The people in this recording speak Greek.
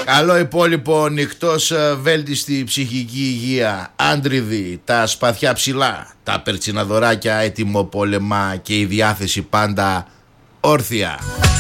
Καλό υπόλοιπο νυχτός, βέλτιστη ψυχική υγεία, άντριδη, τα σπαθιά ψηλά, τα περτσιναδωράκια έτοιμο πόλεμα και η διάθεση πάντα όρθια.